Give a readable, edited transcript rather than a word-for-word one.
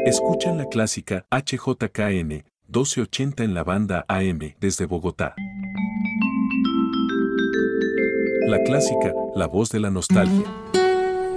Escuchan la clásica HJKN 1280 en la banda AM desde Bogotá. La clásica, la voz de la nostalgia.